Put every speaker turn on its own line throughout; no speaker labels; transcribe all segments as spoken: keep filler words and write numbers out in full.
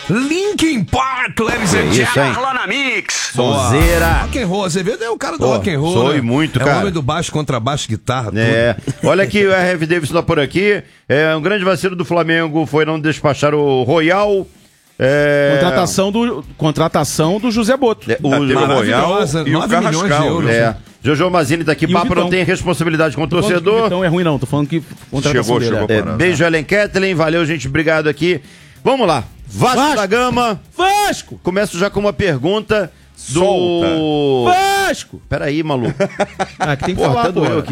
Linkin Park, ladies and gentlemen.
Lá na Mix.
Sonzeira.
Rock and roll, você vê? É o cara do
Pô,
rock and roll.
sou
né?
e muito,
é
cara.
É o homem do baixo, contrabaixo, guitarra,
É.
tudo.
Olha aqui, o R F Davidson tá por aqui. É, um grande vacilo do Flamengo foi não despachar o Royal. É...
Contratação, do, contratação do José Boto.
É, o
Ah,
Royal
e o
nove milhões de euros. É. Jojo Mazini tá aqui,
E o
papo
Vitão.
não tem responsabilidade com o
Tô falando que
torcedor.
Então é ruim não, tô falando que contratação
Chegou,
dele,
chegou.
é.
É, beijo, Ellen Kathleen, valeu, gente, obrigado aqui. Vamos lá, Vasco,
Vasco.
da Gama.
Vasco!
Começo já com uma pergunta do...
Solta. Vasco!
Peraí, maluco.
Ah, que tem que
Porra,
falar,
até doeu
pô.
aqui.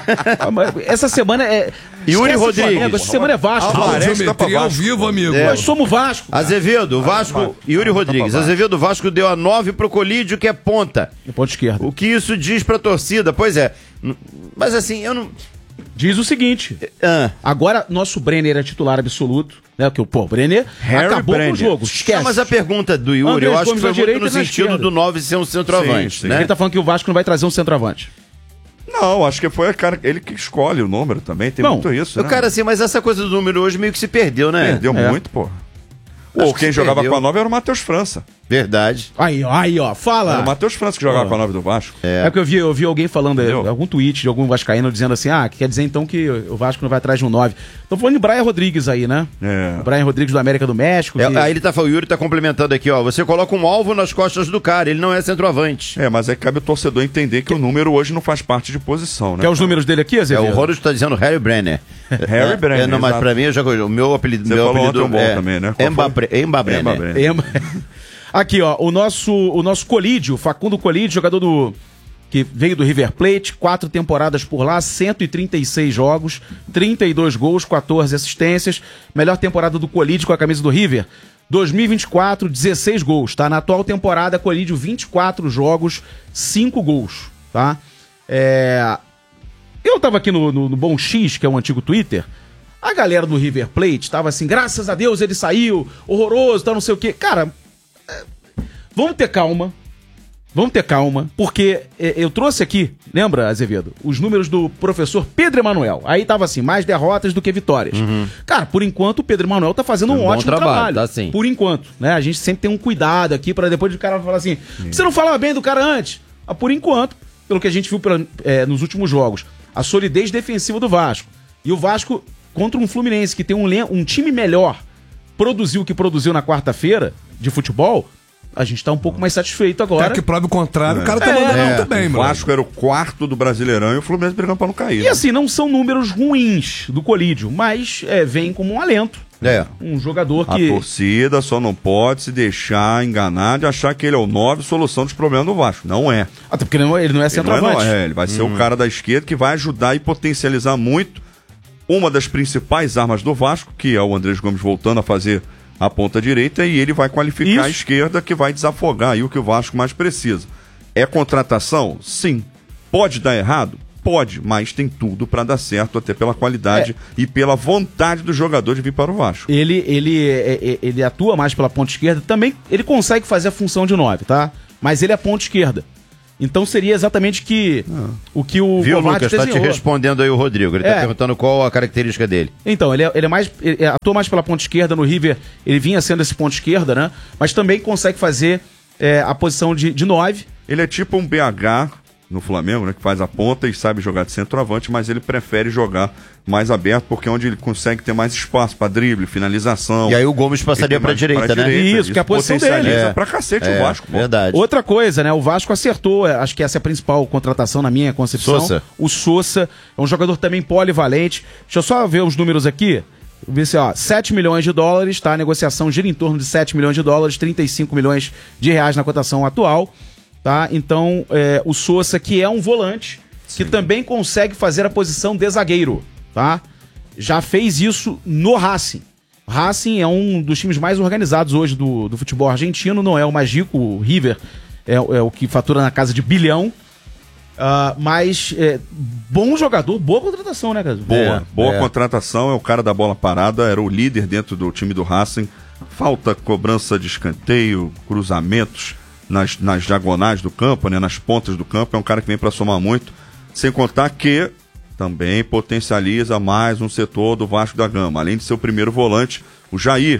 Essa semana é...
Yuri
Esquece o
Rodrigues.
Flamengo, essa semana é Vasco.
Audiometria ao vivo, amigo.
É.
Nós somos Vasco.
Azevedo, Vasco, Yuri Rodrigues. Azevedo, Vasco deu a nove pro Colídio, que é ponta.
No ponto esquerdo.
O que isso diz pra torcida? Pois é. Mas assim, eu não...
Diz o seguinte.
Ah.
Agora, nosso Brenner é titular absoluto. Né? Porque, pô, o Brenner
Harry
acabou
Brenner.
com o jogo. Esquece.
Não, mas a pergunta do Yuri,
Andrés
eu acho
Gomes
que foi
na
muito
direita
no
e na
sentido
esquerda.
do nove ser um centroavante,
Sim, sim.
né?
Ele tá falando que o Vasco não vai trazer um centroavante.
Não, acho que foi a cara, ele que escolhe o número também, tem
Bom,
muito isso,
Eu,
né?
cara, assim, mas essa coisa do número hoje meio que se perdeu, né?
Perdeu
É.
muito, pô.
Acho
Ou
que
quem
se
jogava
perdeu.
com a nove era o Matheus França.
Verdade.
Aí, ó, aí, ó, fala.
Era o Matheus França que jogava
Pô.
com a nove do Vasco.
É porque eu vi, eu vi alguém falando,
Entendeu?
algum tweet de algum vascaíno dizendo assim, ah, quer dizer então que o Vasco não vai atrás de um nove. Tô falando de Brian Rodrigues aí, né?
É.
O Brian Rodrigues do América do México.
É,
que-
aí ele tá, o Yuri tá complementando aqui, ó. Você coloca um alvo nas costas do cara, ele não é centroavante.
É, mas aí cabe o torcedor entender que o número hoje não faz parte de posição, né?
Quer os números dele aqui,
É,
Azevedo?
o Ronald tá dizendo Harry Brenner.
Harry
É,
Brenner,
É, não, mas
exato.
pra mim, eu já, o meu apelido,
Você
meu
falou
apelido
ontem um bom
é
também, né? Qual
Emba,
foi?
Bre- Emba Brenner.
Emba Brenner.
Ema- Aqui, ó, o nosso, o nosso Colídio, Facundo Colídio, jogador do que veio do River Plate, quatro temporadas por lá, cento e trinta e seis jogos, trinta e dois gols, quatorze assistências. Melhor temporada do Colídio com a camisa do River, dois mil e vinte e quatro, dezesseis gols, tá? Na atual temporada, Colídio, vinte e quatro jogos, cinco gols, tá? É... Eu tava aqui no, no, no Bom X, que é o antigo Twitter. A galera do River Plate tava assim, graças a Deus ele saiu, horroroso, tá não sei o quê. Cara, é, vamos ter calma. Vamos ter calma, porque é, eu trouxe aqui, lembra, Azevedo, os números do professor Pedro Emanuel. Aí tava assim, mais derrotas do que vitórias. Cara, por enquanto o Pedro Emanuel tá fazendo um,
Um bom
ótimo
trabalho,
trabalho.
tá sim.
Por enquanto, né? A gente sempre tem um cuidado aqui pra depois o cara falar assim, você não falava bem do cara antes? Ah, por enquanto, pelo que a gente viu pela- é, nos últimos jogos, a solidez defensiva do Vasco. E o Vasco, contra um Fluminense que tem um, len- um time melhor, produziu o que produziu na quarta-feira de futebol, a gente tá um pouco mais satisfeito agora.
Quer que prove o contrário, o cara tá
É.
mandando
É.
muito bem,
O
mano.
Vasco era o quarto do Brasileirão e o Fluminense brigando pra não cair.
E
né?
assim, não são números ruins do Colídio, mas é, vem como um alento.
É.
Um jogador
A
que...
torcida só não pode se deixar enganar de achar que ele é o nove solução dos problemas do Vasco. Não é.
Até porque ele não, ele não é
Ele, não é,
centroavante.
não é. Ele vai ser o cara da esquerda que vai ajudar e potencializar muito uma das principais armas do Vasco, que é o Andrés Gomes voltando a fazer a ponta direita, e ele vai qualificar
Isso.
a esquerda, que vai desafogar aí o que o Vasco mais precisa. É contratação? Sim. Pode dar errado? Pode, mas tem tudo para dar certo, até pela qualidade e pela vontade do jogador de vir para o Vasco.
Ele, ele, é- é- ele atua mais pela ponta esquerda. Também ele consegue fazer a função de nove, tá? Mas ele é ponta esquerda. Então seria exatamente que, o que o
Viu,
Kovács
Lucas? Tá te
desenhou.
respondendo aí o Rodrigo. Ele tá
É.
perguntando qual a característica dele.
Então, ele é, ele é mais. Ele atua mais pela ponta esquerda no River. Ele vinha sendo esse ponta esquerda, né? Mas também consegue fazer é, a posição de, de nove.
Ele é tipo um B H no Flamengo, né, que faz a ponta e sabe jogar de centroavante, mas ele prefere jogar mais aberto, porque é onde ele consegue ter mais espaço para drible, finalização.
E aí o Gomes passaria
Ele tem
pra
mais
direita, né?
Isso, que é a posição dele.
potencializa
É.
pra cacete
É,
o Vasco, pô.
verdade.
Outra coisa, né? O Vasco acertou, é, acho que essa é a principal contratação na minha concepção.
Sousa.
O Sousa é um jogador também polivalente. Deixa eu só ver os números aqui. Ver se, ó, sete milhões de dólares, tá? A negociação gira em torno de sete milhões de dólares, trinta e cinco milhões de reais na cotação atual, tá? Então, é, o Sousa, que é um volante, que também consegue fazer a posição de zagueiro, tá? Já fez isso no Racing. Racing é um dos times mais organizados hoje do, do futebol argentino, não é o Magico, o River é, é o que fatura na casa de bilhão. Ah, mas é, bom jogador, boa contratação, né, cara?
Boa,
É,
boa
é.
contratação, é o cara da bola parada, era o líder dentro do time do Racing. Falta cobrança de escanteio, cruzamentos nas, nas diagonais do campo, né, nas pontas do campo. É um cara que vem para somar muito, sem contar que também potencializa mais um setor do Vasco da Gama. Além de ser o primeiro volante, o Jair,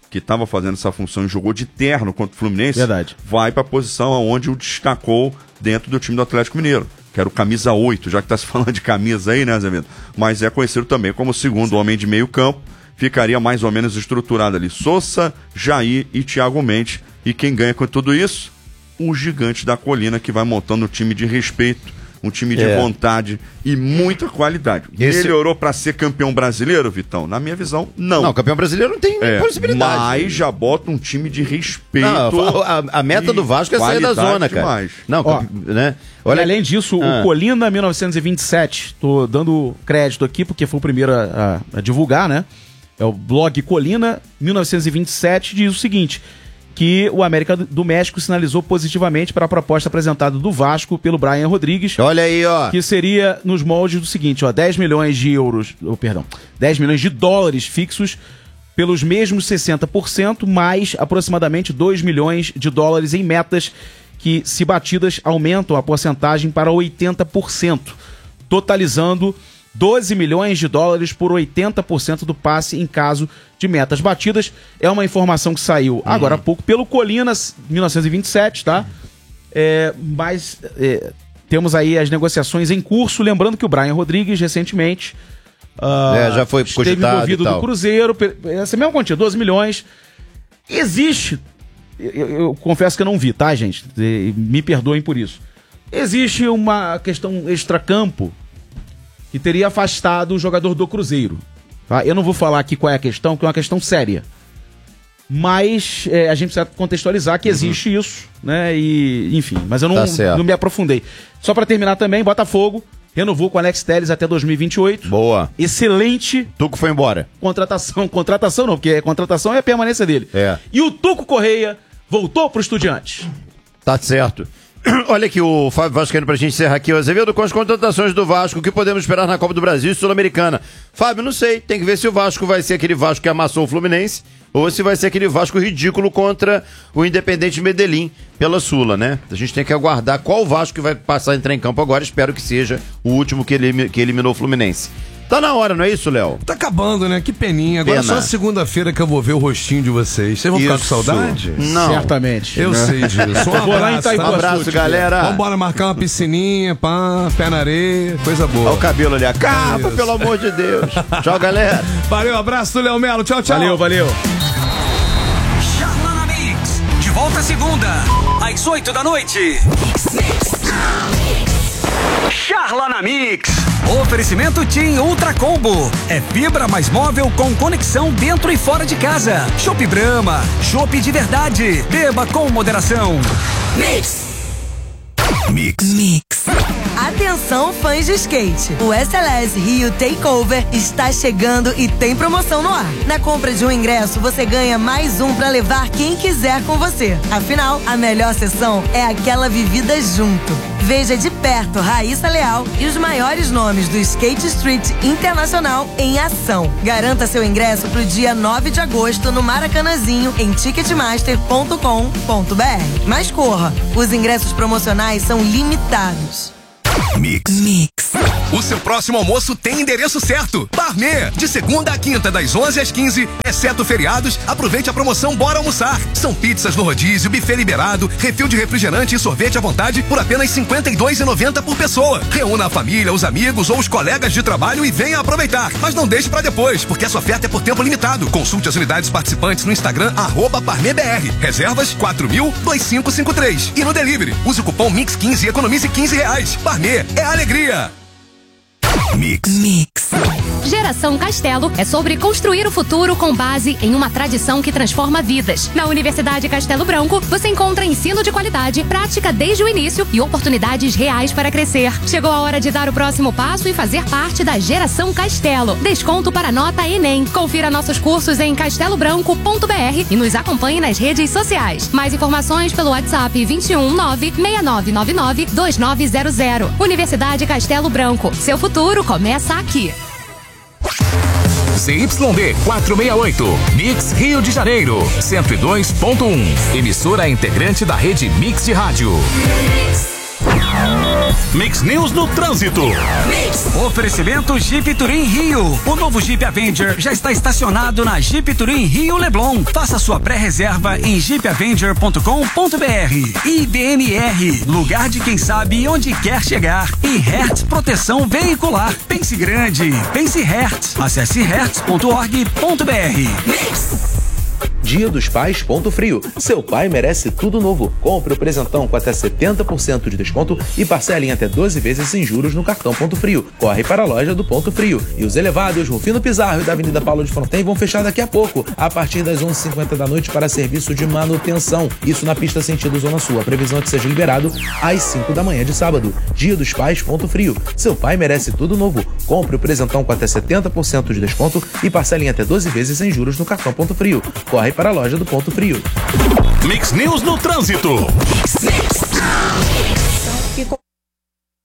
que estava fazendo essa função e jogou de terno contra o Fluminense,
Verdade.
vai para a posição onde o destacou dentro do time do Atlético Mineiro, que era o camisa oito, já que está se falando de camisa aí, né, Azevedo? Mas é conhecido também como o segundo homem de meio campo, ficaria mais ou menos estruturado ali. Sousa, Jair e Thiago Mendes. E quem ganha com tudo isso? O gigante da colina, que vai montando um time de respeito, um time de
É.
vontade e muita qualidade.
Esse-
Melhorou para ser campeão brasileiro, Vitão? Na minha visão, não.
Não, campeão brasileiro não tem
É,
possibilidade.
mas já bota um time de respeito.
Não, a, a- a meta
e
do Vasco é sair da
qualidade
zona, cara.
demais.
Não,
Ó,
campe- né?
Olha,
Olha,
além disso,
Ah.
o Colina mil novecentos e vinte e sete, tô dando crédito aqui porque foi o primeiro a, a- a divulgar, né? É o blog Colina mil novecentos e vinte e sete, diz o seguinte, que o América do México sinalizou positivamente para a proposta apresentada do Vasco pelo Brian Rodrigues,
olha aí, ó.
que seria nos moldes do seguinte, ó, dez milhões de euros, oh, perdão, dez milhões de dólares fixos pelos mesmos sessenta por cento, mais aproximadamente dois milhões de dólares em metas que, se batidas, aumentam a porcentagem para oitenta por cento, totalizando doze milhões de dólares por oitenta por cento do passe em caso de metas batidas. É uma informação que saiu agora há pouco pelo Colinas, mil novecentos e vinte e sete, tá? É, mas é, temos aí as negociações em curso. Lembrando que o Brian Rodrigues, recentemente, ah,
É, já foi
esteve
cogitado
envolvido
e tal.
do Cruzeiro. pe- Essa mesma quantia, doze milhões. Existe, eu, eu- eu confesso que eu não vi, tá, gente? E me perdoem por isso. Existe uma questão extracampo que teria afastado o jogador do Cruzeiro. Tá? Eu não vou falar aqui qual é a questão, que é uma questão séria. Mas é, a gente precisa contextualizar que existe isso, né? E, enfim, mas eu não,
Tá certo.
não me aprofundei. Só pra terminar também, Botafogo renovou com o Alex Telles até dois mil e vinte e oito.
Boa.
Excelente
Tuco foi embora.
contratação. Contratação não, porque contratação é a permanência dele.
É.
E o Tuco Correia voltou pro Estudiantes.
Tá certo. Olha aqui o Fábio Vascaíno pra gente encerrar aqui. O Azevedo, com as contratações do Vasco, o que podemos esperar na Copa do Brasil e Sul-Americana? Fábio, não sei. Tem que ver se o Vasco vai ser aquele Vasco que amassou o Fluminense ou se vai ser aquele Vasco ridículo contra o Independente Medellín pela Sula, né? A gente tem que aguardar qual Vasco que vai passar a entrar em campo agora. Espero que seja o último que, elim- que eliminou o Fluminense. Tá na hora, não é isso, Léo?
Tá acabando, né? Que peninha. Agora
Pena.
só segunda-feira que eu vou ver o rostinho de vocês. Vocês vão ficar com
Isso.
saudade?
Não.
Certamente.
Eu sei disso. Um
vou lá em
abraço,
Itaipu.
Um
tá?
abraço, galera.
Vambora marcar uma piscininha, pá, pé na areia, coisa boa.
Olha o cabelo ali. Acaba,
Isso.
pelo amor de Deus. Tchau, galera.
Valeu, abraço do Léo Melo. Tchau, tchau.
Valeu, valeu.
Charla na Mix. De volta segunda, às oito da noite. Charla na Mix. Oferecimento TIM Ultra Combo. É fibra mais móvel com conexão dentro e fora de casa. Chopp Brahma. Chopp de verdade. Beba com moderação. Mix. Mix.
Mix. Atenção, fãs de skate. O S L S Rio Takeover está chegando e tem promoção no ar. Na compra de um ingresso, você ganha mais um para levar quem quiser com você. Afinal, a melhor sessão é aquela vivida junto. Veja de perto Raíssa Leal e os maiores nomes do Skate Street Internacional em ação. Garanta seu ingresso pro dia nove de agosto no Maracanãzinho em ticketmaster ponto com ponto b r. Mas corra, os ingressos promocionais são limitados.
Mix.
Mix.
O seu próximo almoço tem endereço certo. Parmê, de segunda a quinta, das onze às quinze, exceto feriados, aproveite a promoção Bora Almoçar. São pizzas no rodízio, buffet liberado, refil de refrigerante e sorvete à vontade por apenas cinquenta e dois reais e noventa centavos por pessoa. Reúna a família, os amigos ou os colegas de trabalho e venha aproveitar. Mas não deixe pra depois, porque essa oferta é por tempo limitado. Consulte as unidades participantes no Instagram, arroba ParmêBR. Reservas quatro mil, vinte e cinco cinquenta e três. E no delivery, use o cupom Mix quinze e economize quinze reais. Parmê é alegria. Mix.
Mix.
Geração Castelo é sobre construir o futuro com base em uma tradição que transforma vidas. Na Universidade Castelo Branco, você encontra ensino de qualidade, prática desde o início e oportunidades reais para crescer. Chegou a hora de dar o próximo passo e fazer parte da Geração Castelo. Desconto para nota Enem. Confira nossos cursos em castelo branco ponto b r e nos acompanhe nas redes sociais. Mais informações pelo WhatsApp vinte e um, nove seis nove nove nove, dois nove zero zero. Universidade Castelo Branco. Seu futuro começa aqui.
Z Y D quatrocentos e sessenta e oito, Mix Rio de Janeiro, cento e dois ponto um. Emissora integrante da rede Mix de Rádio.
Mix.
Mix News no trânsito.
Oferecimento Jeep Turim Rio. O novo Jeep Avenger já está estacionado na Jeep Turim Rio Leblon. Faça sua pré-reserva em jeep avenger ponto com ponto b r. I B M R, lugar de quem sabe onde quer chegar. E Hertz Proteção Veicular. Pense grande, pense Hertz. Acesse hertz ponto org ponto b r.
Dia dos Pais Ponto Frio. Seu pai merece tudo novo. Compre o presentão com até setenta por cento de desconto e parcele em até doze vezes sem juros no cartão Ponto Frio. Corre para a loja do Ponto Frio. E os elevados Rufino Pizarro e da Avenida Paulo de Fronten vão fechar daqui a pouco, a partir das onze e cinquenta da noite para serviço de manutenção. Isso na pista sentido Zona Sul. A previsão é que seja liberado às cinco da manhã de sábado. Dia dos Pais Ponto Frio. Seu pai merece tudo novo. Compre o presentão com até setenta por cento de desconto e parcele em até doze vezes sem juros no cartão Ponto Frio. Corre para a loja do Ponto Frio.
Mix News no trânsito.